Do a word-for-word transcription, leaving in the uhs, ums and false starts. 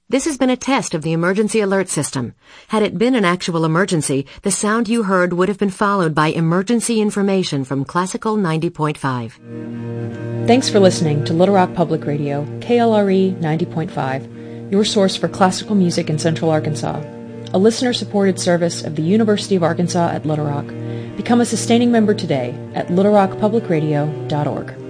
This has been a test of the emergency alert system. Had it been an actual emergency, the sound you heard would have been followed by emergency information from Classical ninety point five. Thanks for listening to Little Rock Public Radio, K L R E ninety point five, your source for classical music in Central Arkansas. A listener-supported service of the University of Arkansas at Little Rock. Become a sustaining member today at little rock public radio dot org.